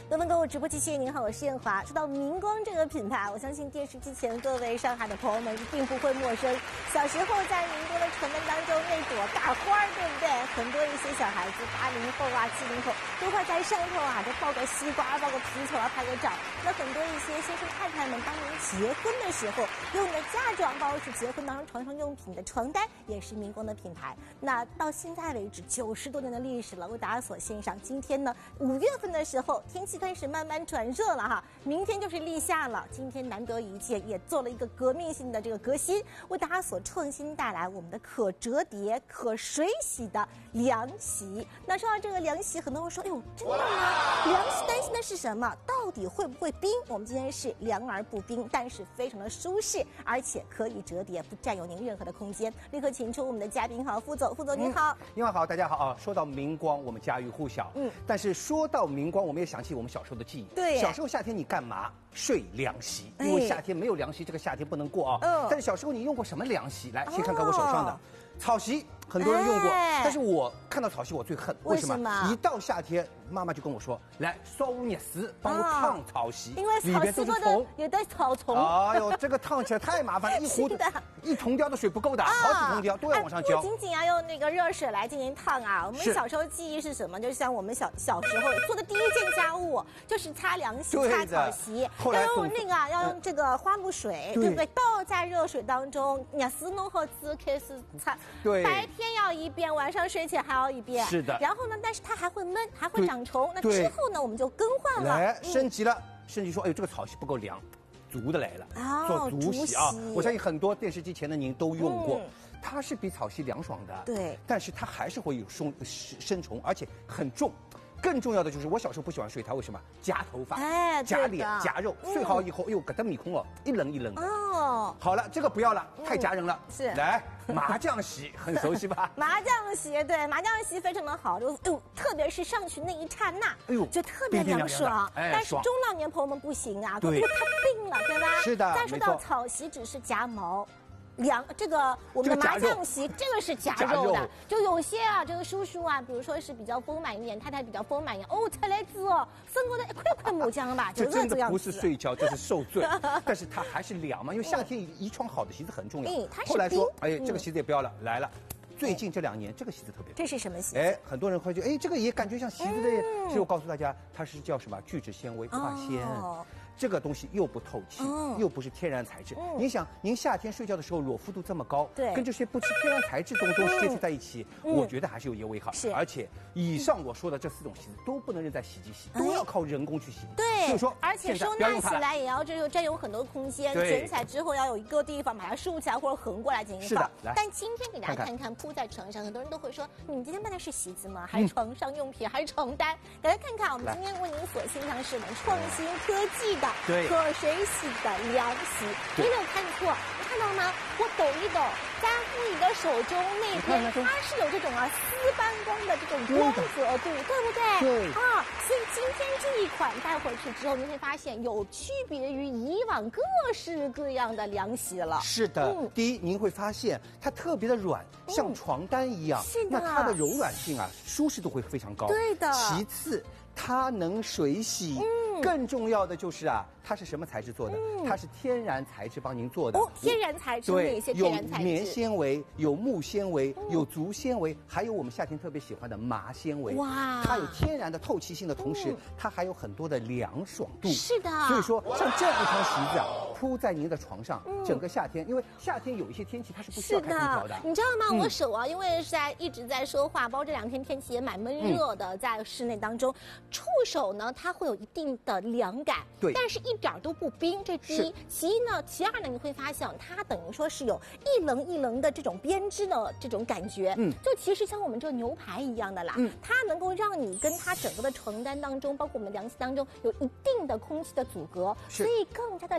东方购物直播机器，您好，我是燕华。说到明光这个品牌，我相信电视机前各位上海的朋友们一定不会陌生。小时候在明光的传单当中那朵大花，对不对？很多一些小孩子80后啊、70后都会在上头啊，就抱个西瓜、抱个皮球啊拍个照。那很多一些先生太太们当年结婚的时候用的嫁妆，包括是结婚当中床上用品的床单，也是明光的品牌。那到现在为止90多年的历史了，为大家所献上。今天呢，5月份的时候，天气开始慢慢转热了哈，明天就是立夏了。今天难得一见，也做了一个革命性的这个革新，为大家所创新带来我们的可折叠、可水洗的凉席。那说到这个凉席，很多人说，哎呦，真的吗？凉席担心的是什么？到底会不会冰？我们今天是凉而不冰，但是非常的舒适，而且可以折叠，不占用您任何的空间。立刻请出我们的嘉宾，副总您好。 您好，大家好啊！说到明光，我们家喻户晓。但是说到明光，我们也想起我们小时候的记忆。 对， 小时候夏天你干嘛？睡凉席，因为夏天没有凉席，这个夏天不能过啊。但是小时候你用过什么凉席？来，先看看我手上的草席。很多人用过，但是我看到草席我最恨，为什么？一到夏天，妈妈就跟我说：“来烧热水，帮我烫草席， 因为草席里有的草丛。” 哎呦，这个烫起来太麻烦，一桶吊的水不够的，好几桶吊都要往上浇。 不仅仅要用那个热水来进行烫啊，我们小时候记忆是什么？就像我们小时候做的第一件家务就是擦凉席、擦草席，要用这个花露水，对不对？倒在热水当中，热水弄好之后开始擦。 对。 白天要一遍，晚上睡前还要一遍。 是的。 然后呢，但是它还会闷，还会长虫。那之后呢，我们就更换了。 来，升级了，升级说，哎呦，这个草席不够凉，竹的来了，做竹席啊！我相信很多电视机前的您都用过，它是比草席凉爽的， 对， 但是它还是会有生虫，而且很重。更重要的就是，我小时候不喜欢睡它，为什么？夹头发，夹脸，夹肉。睡好以后，哎呦，给它米空哦，一冷一冷的。哦，好了，这个不要了，太夹人了。 是， 来麻将席，很熟悉吧？ 麻将席，对，麻将席非常的好，特别是上去那一刹那，哎呦，就特别凉爽。但是中老年朋友们不行啊，因为它冰了，对吧？ 是的。 再说到草席，只是夹毛。这个我们的麻将席，这个是夹肉的，就有些啊，这个叔叔啊，比如说是比较丰满一点，太太比较丰满一点，哦，才来子哦，生活的一块木浆吧， 这真的不是睡觉，这是受罪。但是它还是凉嘛，因为夏天一床好的席子很重要。后来说，哎，这个席子也不要了，来了。最近这2年，这个席子特别。 这是什么席子？ 哎，很多人会觉得，哎，这个也感觉像席子的。所以我告诉大家，它是叫什么？聚酯纤维化纤。这个东西又不透气，又不是天然材质。您想，您夏天睡觉的时候裸肤度这么高， 对， 跟这些不是天然材质的东西接触在一起，我觉得还是有些危害。 是， 而且以上我说的这4种席子都不能扔在洗衣机洗，都要靠人工去洗。 对， 所以说， 而且收纳起来也要占用很多空间，卷起来之后要有一个地方把它竖起来或者横过来进行放。 是的，来。 但今天给大家看看铺在床上，很多人都会说，你们今天卖的是席子吗？还是床上用品？还是床单？大家看看，我们今天为您所欣赏是我们创新科技的可水洗的凉席，你没有看错，你看到吗？我抖一抖，在傅仪的手中那边，它是有这种丝般光的这种光泽度，对不对？ 对啊，所以今天这一款带回去之后，你会发现有区别于以往各式各样的凉席了。 是的，第一，您会发现它特别的软，像床单一样。 是的， 那它的柔软性舒适度会非常高。 对的。 其次，它能水洗。更重要的就是它是什么材质做的？它是天然材质帮您做的。 天然材质，哪些天然材质？ 有棉纤维，有木纤维，有竹纤维，还有我们夏天特别喜欢的麻纤维。哇！它有天然的透气性的同时，它还有很多的凉爽度。 是的。 所以说，像这一张席子铺在您的床上，整个夏天，因为夏天有一些天气它是不需要开空调的。 你知道吗？我手因为是一直在说话，包括这2天天气也蛮闷热的，在室内当中，触手呢它会有一定的凉感， 对， 但是一点都不冰。这第一，其一呢，其二呢，你会发现它等于说是有一棱一棱的这种编织的这种感觉，就其实像我们这牛排一样的啦，它能够让你跟它整个的床单当中，包括我们的凉席当中有一定的空气的阻隔，所以更加的凉爽。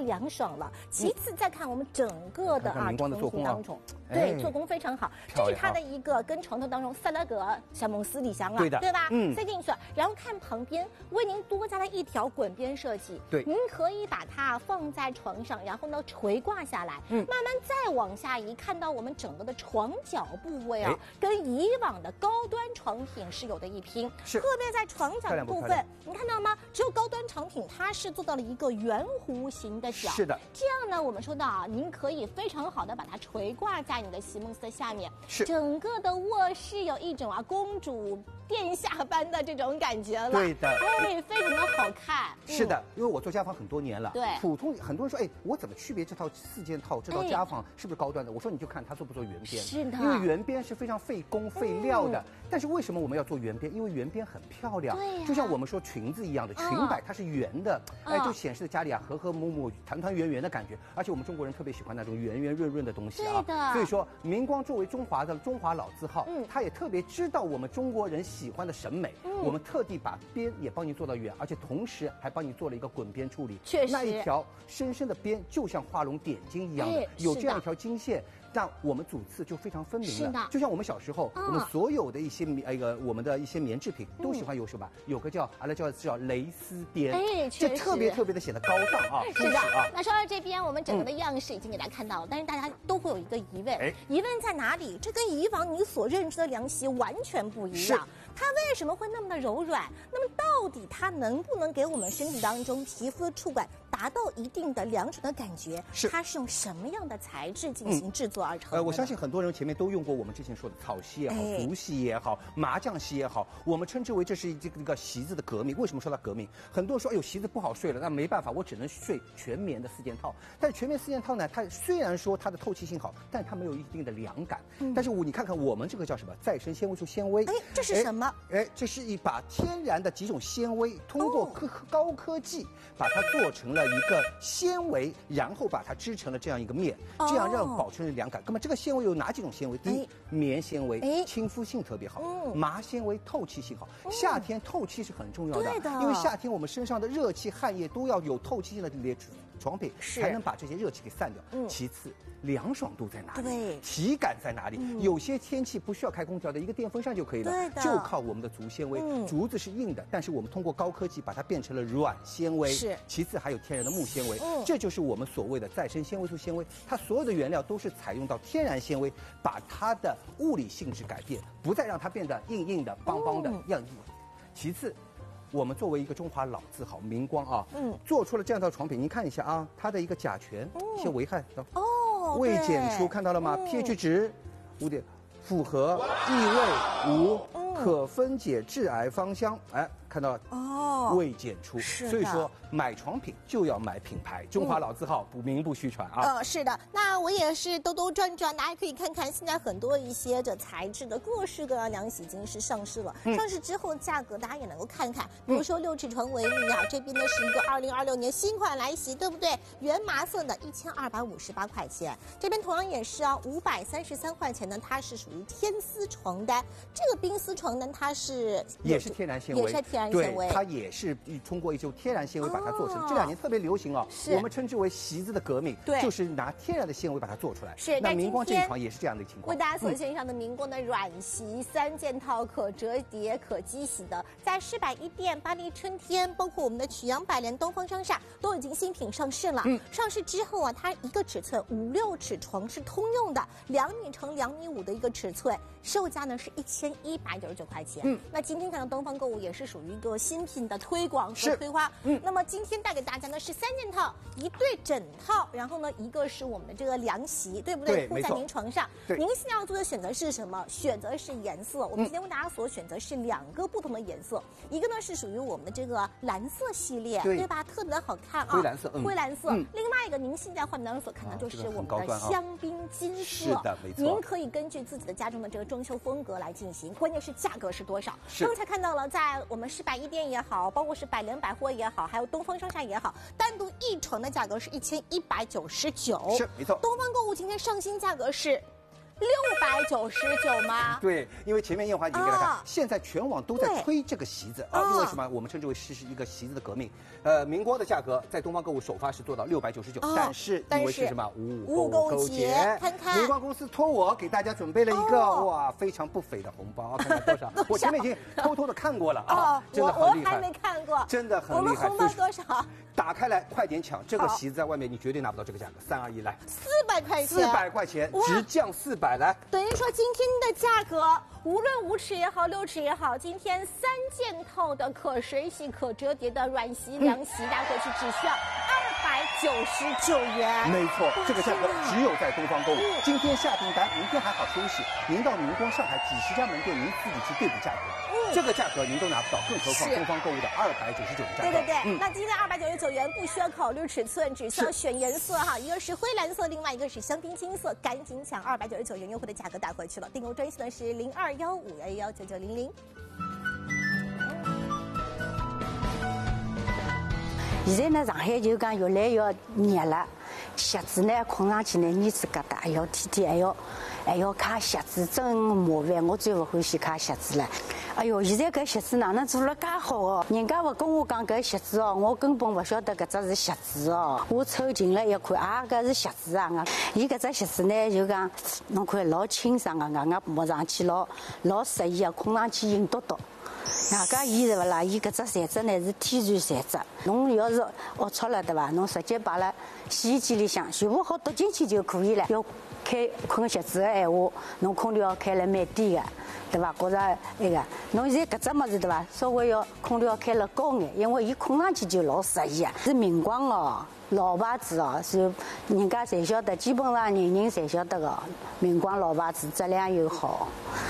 爽了。其次再看我们整个的床品当中，对，做工非常好。这是它的一个跟床头当中塞了个小梦思里香了，对吧？塞进去了。然后看旁边为您多加了一条滚边设计， 对， 您可以把它放在床上，然后呢垂挂下来，慢慢再往下移，看到我们整个的床脚部位啊，跟以往的高端床品是有的一拼。特别在床脚的部分，你看到吗？只有高端床品它是做到了一个圆弧形的脚， 是的。 这样呢，我们说到啊，您可以非常好的把它垂挂在你的席梦思的下面， 是整个的卧室有一种公主殿下般的这种感觉了。 对的， 哎，非常的好看。 是的，因为我做家纺很多年了， 对， 普通很多人说，哎，我怎么区别这套4件套这套家纺是不是高端的？我说你就看它做不做圆边， 是的， 因为圆边是非常费工费料的。但是为什么我们要做圆边？因为圆边很漂亮， 对呀， 就像我们说裙子一样的，裙摆它是圆的，哎，就显示家里啊和和睦睦、团团圆圆的感觉。而且我们中国人特别喜欢那种圆圆润润的东西啊， 对的。 所以说明光作为中华老字号，它也特别知道我们中国人喜欢的审美，我们特地把边也帮你做到圆，而且同时还帮你做了一个滚边处理， 确实， 那一条深深的边就像画龙点睛一样的，有这样一条金线。那我们主次就非常分明了， 是的， 就像我们小时候，我们所有的一些我们的一些棉制品都喜欢有什么？有个叫蕾丝边， 哎， 这特别的显得高档啊， 是的啊。那说到这边，我们整个的样式已经给大家看到了，但是大家都会有一个疑问，疑问在哪里？这跟以往你所认知的凉席完全不一样，它为什么会那么的柔软？那么到底它能不能给我们身体当中皮肤的触感达到一定的凉爽的感觉？它是用什么样的材质进行制作而成的？ 我相信很多人前面都用过我们之前说的草席也好，竹席也好，麻将席也好，我们称之为这是这个席子的革命。为什么说它革命？很多人说，哎呦，席子不好睡了，那没办法，我只能睡全棉的4件套。但是全棉4件套呢，它虽然说它的透气性好，但它没有一定的凉感。但是你看看我们这个叫什么？再生纤维素纤维。 哎，这是什么？ 哎，这是把天然的几种纤维通过高科技把它做成了一个纤维，然后把它织成了这样一个面，这样让保持凉感。那么这个纤维有哪几种纤维？第一，棉纤维，亲肤性特别好；麻纤维，透气性好。夏天透气是很重要的，因为夏天我们身上的热气、汗液都要有透气性的床品，才能把这些热气给散掉。其次，凉爽度在哪里？ 对， 体感在哪里？有些天气不需要开空调的，一个电风扇就可以了，就靠我们的竹纤维。竹子是硬的，但是我们通过高科技把它变成了软纤维。 是。 其次还有天然的木纤维，这就是我们所谓的再生纤维素纤维。它所有的原料都是采用到天然纤维，把它的物理性质改变，不再让它变得硬硬的、邦邦的样子。其次，我们作为一个中华老字号明光啊，做出了这样一套床品，您看一下啊，它的一个甲醛一些危害未检出，看到了吗？pH 值5点，符合异味无，可分解致癌芳香，哎，看到未检出，所以说买床品就要买品牌，中华老字号名不虚传啊。 是的，那我也是兜兜转转，大家可以看看现在很多一些的材质的各式各样凉席已经是上市了，上市之后价格大家也能够看看，比如说6尺床为例啊，这边呢是一个2026年新款来袭，对不对？原麻色的1258块钱，这边同样也是533块钱呢，它是属于天丝床单，这个冰丝床单它是也是天然纤维， 也是天然纤维， 对，它也是通过一种天然纤维把它做成。这2年特别流行我们称之为席子的革命，就是拿天然的纤维把它做出来。 是， 那明光这一床也是这样的情况。 为大家所欣赏的明光的软席3件套，可折叠、可机洗的，在世百一店、巴黎春天，包括我们的曲阳百联、东方商厦都已经新品上市了。上市之后啊，它一个尺寸5、6尺床是通用的，2米乘2米5的一个尺寸，售价呢是1199块钱。那今天看到东方购物也是属于一个新品的推广和推花。那么今天带给大家呢是3件套，1对枕套，然后呢一个是我们的这个凉席，对不对？铺在您床上。您现在要做的选择是什么？选择是颜色。我们今天为大家所选择是2个不同的颜色，一个呢是属于我们的这个蓝色系列，对吧？特别的好看啊，灰蓝色。另外一个您现在画面当中所看到就是我们的香槟金色。 是的，没错。 您可以根据自己的家中的这个装修风格来进行，关键是价格是多少？刚才看到了，在我们世百一店也好，包括是百联百货也好，还有东方商厦也好，单独1床的价格是1199， 是没错。 东方购物今天上新价格是 699吗？ 对，因为前面艳华已经给大家看，现在全网都在吹这个席子啊，因为什么？我们称之为是一个席子的革命。明光的价格在东方购物首发是做到699，但是因为是什么 5购节，看看明光公司托我给大家准备了一个哇非常不菲的红包，看看多少？我前面已经偷偷的看过了啊，真的很厉害。 我还没看过， 真的很厉害。 我们红包多少？ 打开来，快点抢！这个席子在外面你绝对拿不到这个价格，3、2、1，来 ，400块钱 ，400块钱，直降400，来。 等于说今天的价格，无论5尺也好，6尺也好，今天3件套的可水洗、可折叠的软席、凉席，大家回去只需要299元。 没错，这个价格只有在东方购物。今天下订单，明天还好休息。您到明光上海几十家门店，您自己去对比价格。这个价格您都拿不到，更何况东方购物的299元价格。 对，那今天299元不需要考虑尺寸，只需要选颜色哈，一个是灰蓝色，另外一个是香槟金色，赶紧抢299元优惠的价格打回去了。订购专线呢是0215119900。 现在呢，上海就讲越来越热了，鞋子呢困上去呢，黏子疙瘩，还要天天还要擦鞋子，真麻烦。我最不欢喜擦鞋子了。哎哟，现在搿鞋子哪能做了介好哦？人家勿跟我讲搿鞋子哦，我根本勿晓得搿只是鞋子哦。我凑近了一看，啊，搿是鞋子啊！伊搿只鞋子呢，就讲侬看老清爽个，摸上去老适意个，困上去硬嘟嘟。外加伊是勿啦？伊搿只材质呢是天然材质，侬要是龌龊了对伐？侬直接摆辣洗衣机里向，全部好倒进去就可以了。要开困鞋子个闲话，侬空调开了蛮低个，对伐？觉着那个，侬现在搿只物事对伐？稍微要空调开了高眼，因为伊困上去就老适意啊。是明光哦，老牌子哦，是人家侪晓得，基本上人人侪晓得个。明光老牌子，质量又好。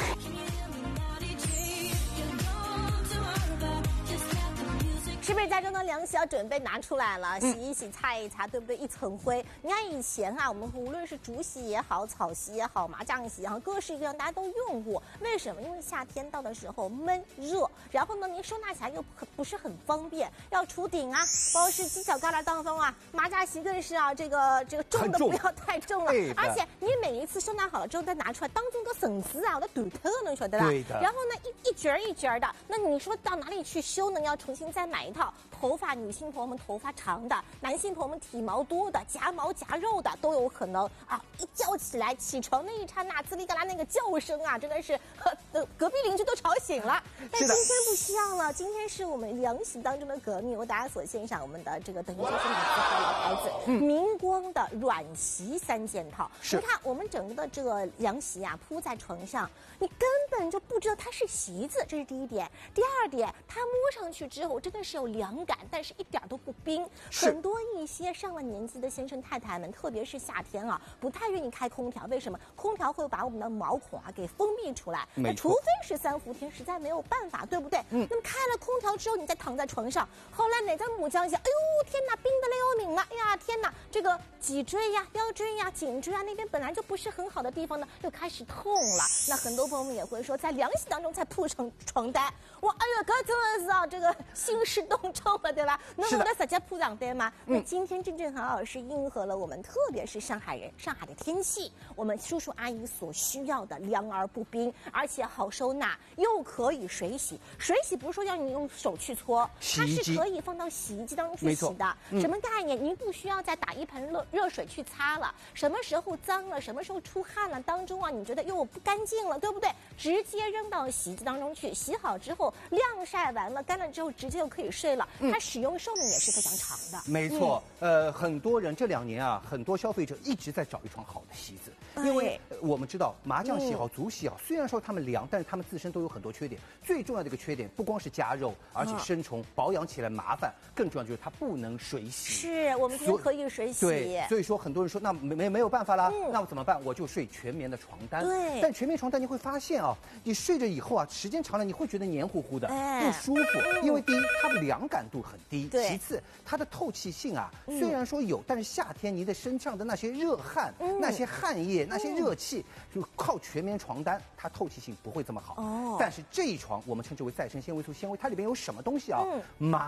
是不是家中的凉席要准备拿出来了，洗一洗、擦一擦，对不对？一层灰。你看以前啊，我们无论是竹席也好、草席也好、麻将席也好，各式各样大家都用过。为什么？因为夏天到的时候闷热，然后呢，您收纳起来又不是很方便，要除顶啊，包括是犄角旮旯当中啊，麻将席更是啊，这个重的不要太重了，而且你每一次收纳好了之后再拿出来，当中个绳子啊，我的短头能晓得吧？ 对的。 然后呢，一节一节的，那你说到哪里去修呢？你要重新再买一套。头发，女性朋友们头发长的，男性朋友们体毛多的，夹毛夹肉的都有可能啊！一叫起来，起床那一刹那，滋哩嘎啦那个叫声啊，真的是隔壁邻居都吵醒了。但今天不一样了，今天是我们凉席当中的革命，为大家所献上我们的这个等于就是老牌子明光的软席3件套。你看我们整个的这个凉席啊，铺在床上，你根本就不知道它是席子，这是第一点。第二点，它摸上去之后真的是有凉感，但是一点都不冰。很多一些上了年纪的先生太太们，特别是夏天啊，不太愿意开空调。为什么？空调会把我们的毛孔啊给封闭出来。那除非是3伏天，实在没有办法，对不对？那么开了空调之后，你再躺在床上，后来哪个母将一下，哎呦天哪，冰得来要命了！哎呀天哪，这个脊椎呀、腰椎呀、颈椎啊那边本来就不是很好的地方呢，又开始痛了。那很多朋友们也会说，在凉席当中再铺上床单，哇，哎呀，搿真的是啊，这个兴师动众了，对吧？那我的直接铺床单吗？那今天正正好是应和了我们，特别是上海人，上海的天气，我们叔叔阿姨所需要的凉而不冰，而且好收纳，又可以水洗。水洗不是说要你用手去搓，它是可以放到洗衣机当中去洗的。什么概念？您不需要再打一盆热水去擦了，什么时候脏了，什么时候出汗了，当中啊你觉得哟不干净了，对不对？直接扔到洗衣机当中去，洗好之后晾晒完了，干了之后直接就可以睡了。它使用寿命也是非常长的。 没错，很多人这2年啊，很多消费者一直在找一床好的席子，因为我们知道麻将席好、竹席好，虽然说它们凉，但是它们自身都有很多缺点。最重要的一个缺点，不光是加肉，而且生虫，保养起来麻烦，更重要就是它不能水洗。 是我们今天可以水洗。 对，所以说很多人说那没有办法啦，那我怎么办？我就睡全棉的床单。 对， 但全棉床单你会发现啊，你睡着以后啊，时间长了你会觉得黏糊糊的，不舒服。因为第一，它的凉感度很低；其次，它的透气性啊，虽然说有，但是夏天你的身上的那些热汗、那些汗液、那些热气，就靠全棉床单，它透气性不会这么好。但是这一床我们称之为再生纤维素纤维，它里边有什么东西啊？麻。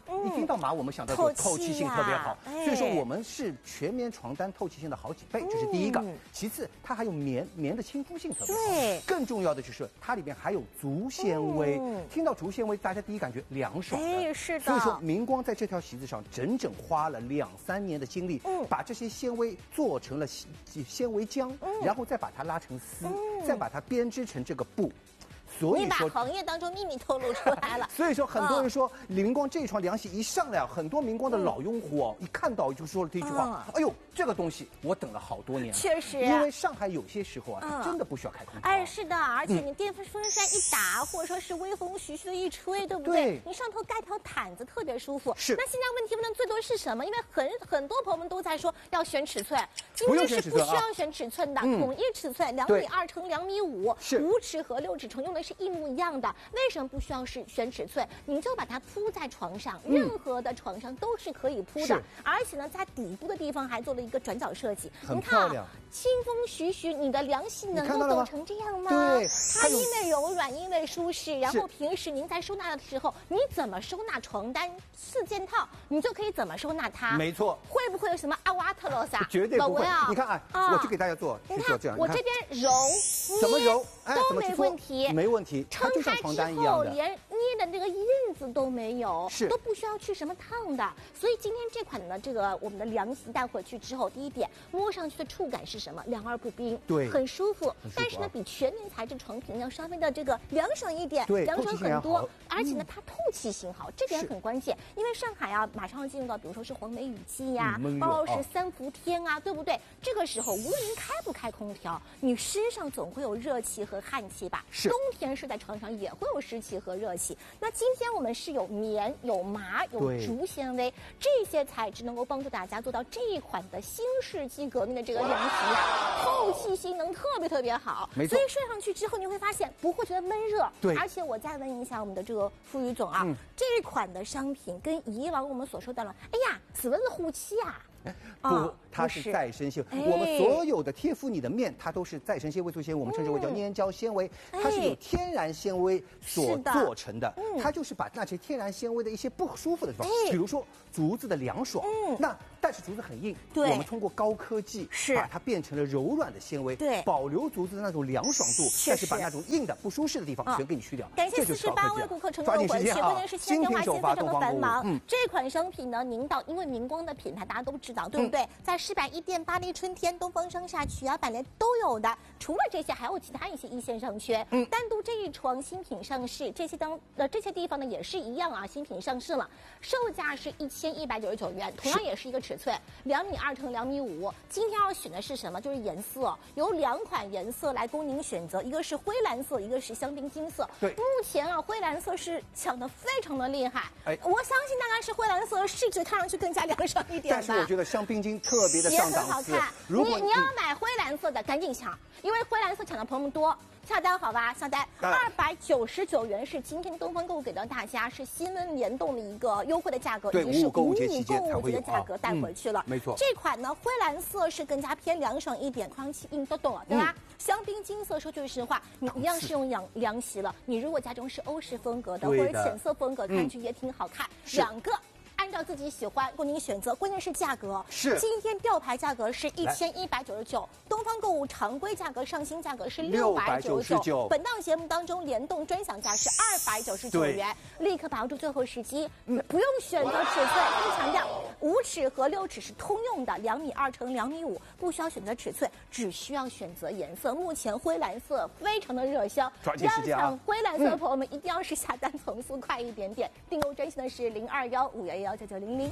一听到麻，我们想到就透气性特别好，所以说我们是全棉床单透气性的好几倍，这是第一个。其次，它还有棉的亲肤性特别好。对，更重要的就是它里面还有竹纤维。听到竹纤维，大家第一感觉凉爽的。 是的。 所以说，明光在这条席子上整整花了2、3年的精力，把这些纤维做成了纤维浆，然后再把它拉成丝，再把它编织成这个布。所以说， 你把行业当中秘密透露出来了。 所以说，很多人说明光这一床凉席一上来，很多明光的老用户哦，一看到就说了这句话：“哎呦，这个东西我等了好多年了。” 确实， 因为上海有些时候啊，它真的不需要开空调。 是的，而且你电风扇一打，或者说是微风徐徐的一吹，对不对？你上头盖条毯子特别舒服。 是。 那现在问题问的最多是什么？因为很多朋友们都在说要选尺寸，今天是不需要选尺寸的，统一尺寸2.2米乘2.5米，5尺和6尺乘用的是一模一样的。为什么不需要选尺寸？你就把它铺在床上，任何的床上都是可以铺的。而且呢，在底部的地方还做了一个转角设计， 很漂亮。 清风徐徐，你的凉席能够抖成这样吗？ 对， 它因为柔软，因为舒适，然后平时您在收纳的时候，你怎么收纳床单4件套，你就可以怎么收纳它。 没错。 会不会有什么阿瓦特罗萨？ 绝对不会。你看我就给大家做， 你看这样， 我这边揉， 怎么揉都没问题， 没问题。它就像床单一样的， 连捏的这个印子都没有，都不需要去什么烫的。所以今天这款呢，这个我们的凉席带回去之后，第一点摸上去的触感是什么？凉而不冰， 对， 很舒服。但是呢，比全棉材质床品要稍微的这个凉爽一点，凉爽很多。而且呢，它透气性好，这点很关键。因为上海啊，马上要进入到比如说是黄梅雨季呀，包括是3伏天啊，对不对？这个时候无论您开不开空调，你身上总会有热气和汗气吧？冬天睡在床上也会有湿气和热气。那今天我们是有棉、有麻、有竹纤维这些材质，能够帮助大家做到这一款的新世纪革命的这个凉席啊，透气性能特别好。 没错。 所以睡上去之后，你会发现不会觉得闷热。 对。 而且我再问一下我们的这个傅宇总啊，这一款的商品跟以往我们所说的了，哎呀，此温护期啊。 不，它是再生纤维。我们所有的贴敷你的面，它都是再生纤维素纤维，我们称之为叫粘胶纤维，它是由天然纤维所做成的。它就是把那些天然纤维的一些不舒服的地方，比如说竹子的凉爽，但是竹子很硬，我们通过高科技把它变成了柔软的纤维，保留竹子的那种凉爽度，但是把那种硬的不舒适的地方全给你去掉。 感谢48位顾客成功回去，关键是现在电话线非常的繁忙。这款商品呢，您到因为明光的品牌大家都知道，对不对？在110店、巴黎春天、东方商厦、曲芽百联都有的。除了这些，还有其他一些一线商圈。单独这一床新品上市，这些地方呢也是一样啊，新品上市了，售价是1199元，同样也是一个尺寸2.2米乘2.5米。今天要选的是什么？就是颜色，有2款颜色来供您选择，一个是灰蓝色，一个是香槟金色。 对， 目前啊，灰蓝色是抢得非常的厉害。我相信大概是灰蓝色视觉看上去更加凉爽一点吧。 但是我觉得香槟金特别的上档次。 如果你要买灰蓝色的，赶紧抢，因为灰蓝色抢的朋友们多。下单好吧，下单299元是今天东方购物给到大家，是新闻联动的一个优惠的价格， 对，55购物节的价格带回去了。 没错， 这款呢灰蓝色是更加偏凉爽一点，空气都懂了，对吧？香槟金色说句实话，你一样是用凉席了。你如果家中是欧式风格的或者浅色风格，看上去也挺好看。2个。按照自己喜欢供您选择，关键是价格。今天吊牌价格是1199，东方购物常规价格上新价格是699。本档节目当中联动专享价是299元，立刻把握住最后时机。不用选择尺寸，跟你强调，5尺和6尺是通用的，2.2米乘2.5米，不需要选择尺寸，只需要选择颜色。目前灰蓝色非常的热销，要抢灰蓝色的朋友们一定要是下单层速快一点点。订购专线的是021-511-9900。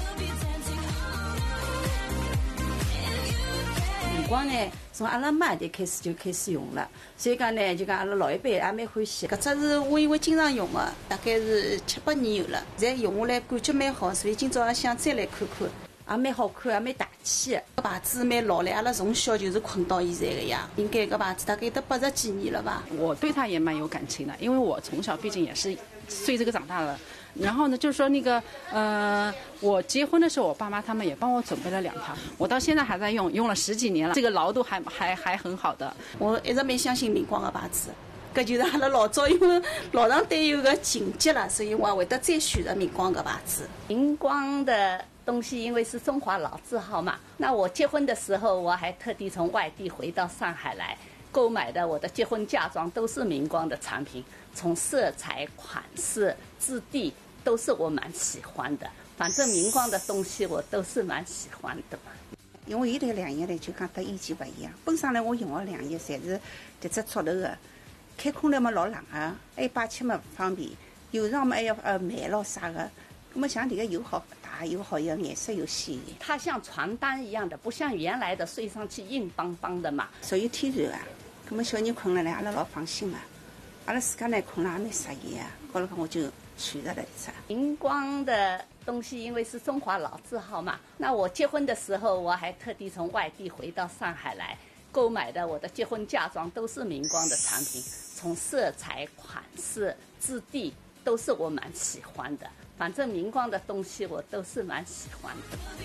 明光呢，从阿拉妈就开始用了，所以讲呢，就讲阿拉老一辈也蛮欢喜。搿只是我因为经常用的，大概是7、8年有了，现在用下来感觉蛮好，所以今朝也想再来看看，也蛮好看，也蛮大气的。搿牌子蛮老了，阿拉从小就是困到现在的呀。应该搿牌子大概得80几年了吧。 我对它也蛮有感情的，因为我从小毕竟也是随这个长大的。然后呢，就是说那个我结婚的时候，我爸妈他们也帮我准备了2套，我到现在还在用了10几年了，这个牢度还很好的。 我一直蛮相信明光的牌子， 搿就是阿拉老早因为老长带有个情节了，所以我会得再选择明光搿牌子。 明光的东西因为是中华老字号嘛，那我结婚的时候我还特地从外地回到上海来购买的，我的结婚嫁妆都是明光的产品，从色彩、款式、质地都是我蛮喜欢的。反正明光的东西我都是蛮喜欢的嘛。 因为现在两液呢，就讲和以前勿一样。本身呢，我用的两液侪是迭只竹头的，开空头嘛老冷个，还有摆吃嘛勿方便，油上嘛还要慢咯啥个。那么像迭个又好大又好用，颜色又鲜艳。 它像床单一样的，不像原来的睡上去硬邦邦的嘛。 属于天然个，那么小人困了呢，阿拉老放心嘛。阿拉自家呢困了也蛮适意啊。后来讲我就选择了一只明光的东西，因为是中华老字号嘛，那我结婚的时候我还特地从外地回到上海来购买的，我的结婚嫁妆都是明光的产品，从色彩、款式、质地都是我蛮喜欢的。反正明光的东西我都是蛮喜欢的。